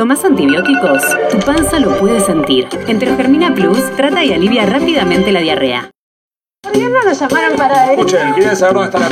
¿Tomás antibióticos? Tu panza lo puede sentir. Enterogermina Plus trata y alivia rápidamente la diarrea. ¿Por qué no nos llamaron para esto? Escuchen, ¿quieren saber dónde está la